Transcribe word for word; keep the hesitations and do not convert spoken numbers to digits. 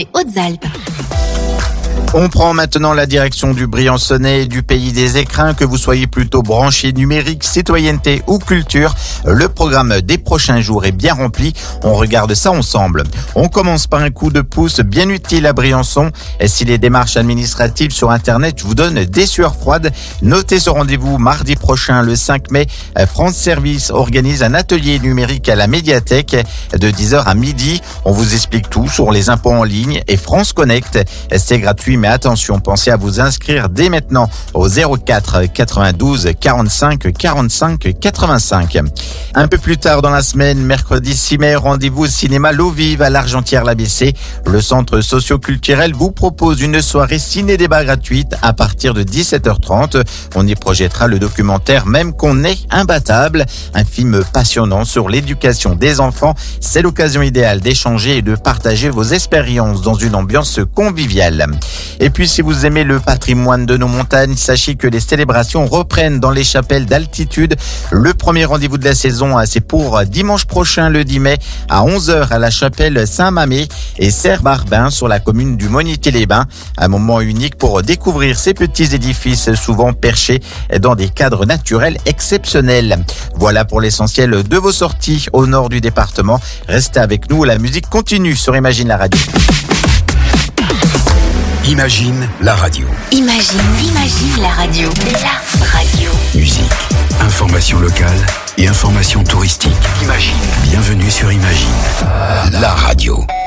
Les Hautes-Alpes. On prend maintenant la direction du Briançonnais et du pays des écrins, que vous soyez plutôt branché numérique, citoyenneté ou culture. Le programme des prochains jours est bien rempli. On regarde ça ensemble. On commence par un coup de pouce bien utile à Briançon. Et si les démarches administratives sur Internet vous donnent des sueurs froides, notez ce rendez-vous mardi prochain, le cinq mai. France Service organise un atelier numérique à la médiathèque de dix heures à midi. On vous explique tout sur les impôts en ligne et France Connect. C'est gratuit. Mais attention, pensez à vous inscrire dès maintenant au zéro quatre quatre-vingt-douze quarante-cinq quarante-cinq quatre-vingt-cinq. Un peu plus tard dans la semaine, mercredi six mai, rendez-vous au cinéma L'Eau Vive à l'Argentière-l'A B C. Le centre socio-culturel vous propose une soirée ciné-débat gratuite à partir de dix-sept heures trente. On y projettera le documentaire Même qu'on est imbattable, un film passionnant sur l'éducation des enfants. C'est l'occasion idéale d'échanger et de partager vos expériences dans une ambiance conviviale. Et puis, si vous aimez le patrimoine de nos montagnes, sachez que les célébrations reprennent dans les chapelles d'altitude. Le premier rendez-vous de la saison, c'est pour dimanche prochain, le dix mai, à onze heures à la chapelle Saint-Mamé et Serre-Barbin sur la commune du Monitier-les-Bains. Un moment unique pour découvrir ces petits édifices souvent perchés dans des cadres naturels exceptionnels. Voilà pour l'essentiel de vos sorties au nord du département. Restez avec nous, la musique continue sur Imagine la radio. Imagine la radio. Imagine, imagine la radio. La radio. Musique, information locale et information touristique. Imagine. Bienvenue sur Imagine la radio.